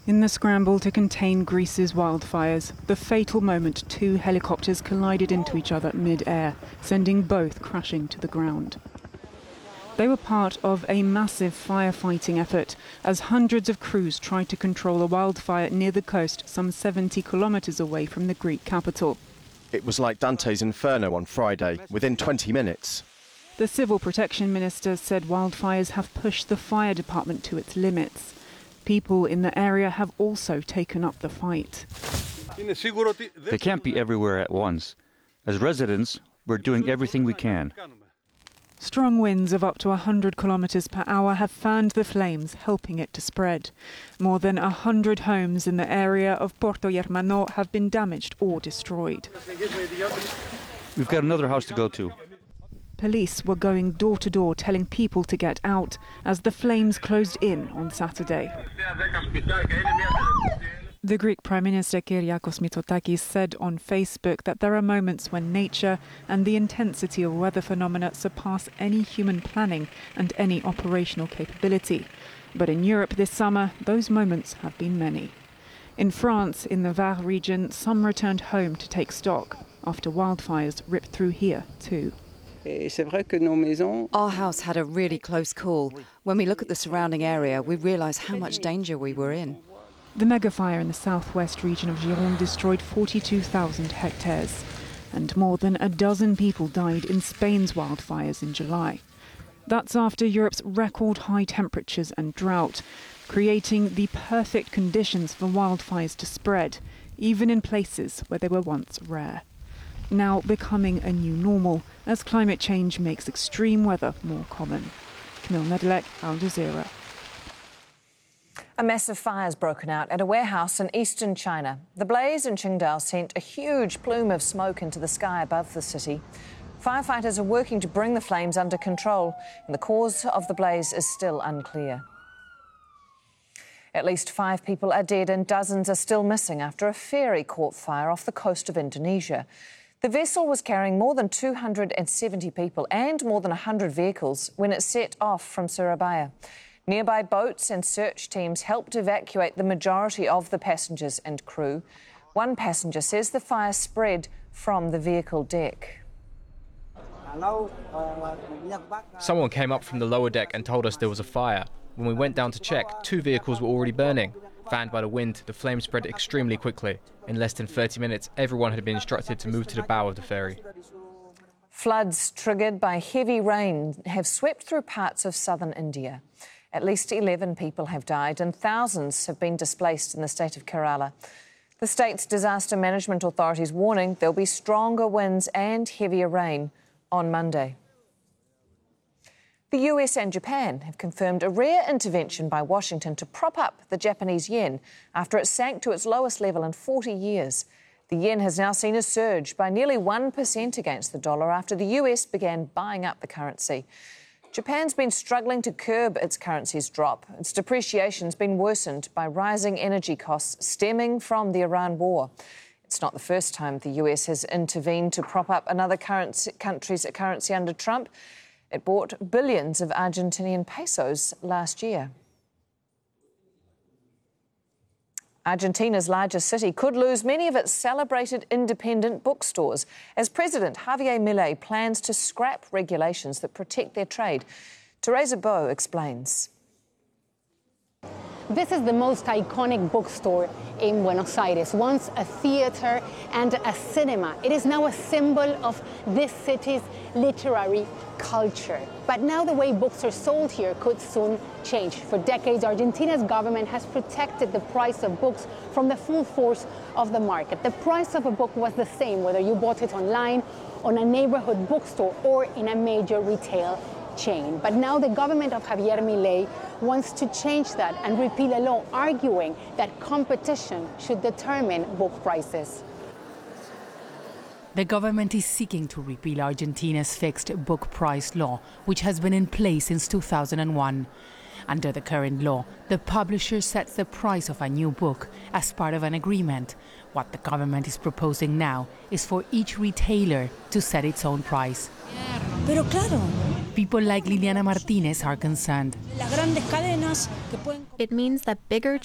In the scramble to contain Greece's wildfires, the fatal moment 2 helicopters collided into each other mid-air, sending both crashing to the ground. They were part of a massive firefighting effort as hundreds of crews tried to control a wildfire near the coast some 70 kilometres away from the Greek capital. It was like Dante's Inferno on Friday, within 20 minutes. The Civil Protection Minister said wildfires have pushed the fire department to its limits. People in the area have also taken up the fight. They can't be everywhere at once. As residents, we're doing everything we can. Strong winds of up to 100 kilometres per hour have fanned the flames, helping it to spread. More than 100 homes in the area of Porto Germano have been damaged or destroyed. We've got another house to go to. Police were going door to door telling people to get out as the flames closed in on Saturday. The Greek Prime Minister Kyriakos Mitsotakis said on Facebook that there are moments when nature and the intensity of weather phenomena surpass any human planning and any operational capability. But in Europe this summer, those moments have been many. In France, in the Var region, some returned home to take stock after wildfires ripped through here too. Our house had a really close call. When we look at the surrounding area, we realise how much danger we were in. The megafire in the southwest region of Gironde destroyed 42,000 hectares, and more than a dozen people died in Spain's wildfires in July. That's after Europe's record high temperatures and drought, creating the perfect conditions for wildfires to spread, even in places where they were once rare. Now becoming a new normal as climate change makes extreme weather more common. Camille Nedelec, Al Jazeera. A massive fire has broken out at a warehouse in eastern China. The blaze in Qingdao sent a huge plume of smoke into the sky above the city. Firefighters are working to bring the flames under control, and the cause of the blaze is still unclear. At least 5 people are dead and dozens are still missing after a ferry caught fire off the coast of Indonesia. The vessel was carrying more than 270 people and more than 100 vehicles when it set off from Surabaya. Nearby boats and search teams helped evacuate the majority of the passengers and crew. One passenger says the fire spread from the vehicle deck. Someone came up from the lower deck and told us there was a fire. When we went down to check, 2 vehicles were already burning. Fanned by the wind, the flames spread extremely quickly. In less than 30 minutes, everyone had been instructed to move to the bow of the ferry. Floods triggered by heavy rain have swept through parts of southern India. At least 11 people have died and thousands have been displaced in the state of Kerala. The state's disaster management authorities warning there'll be stronger winds and heavier rain on Monday. The US and Japan have confirmed a rare intervention by Washington to prop up the Japanese yen after it sank to its lowest level in 40 years. The yen has now seen a surge by nearly 1% against the dollar after the US began buying up the currency. Japan's been struggling to curb its currency's drop. Its depreciation's been worsened by rising energy costs stemming from the Iran war. It's not the first time the US has intervened to prop up another country's currency under Trump. It bought billions of Argentinian pesos last year. Argentina's largest city could lose many of its celebrated independent bookstores as President Javier Milei plans to scrap regulations that protect their trade. Teresa Bow explains. This is the most iconic bookstore in Buenos Aires, once a theater and a cinema. It is now a symbol of this city's literary culture. But now the way books are sold here could soon change. For decades, Argentina's government has protected the price of books from the full force of the market. The price of a book was the same whether you bought it online, on a neighborhood bookstore, or in a major retail chain. But now the government of Javier Milei wants to change that and repeal a law arguing that competition should determine book prices. The government is seeking to repeal Argentina's fixed book price law, which has been in place since 2001. Under the current law, the publisher sets the price of a new book as part of an agreement. What the government is proposing now is for each retailer to set its own price. Pero claro. People like Liliana Martinez are concerned. Las grandes cadenas que pueden... It means that bigger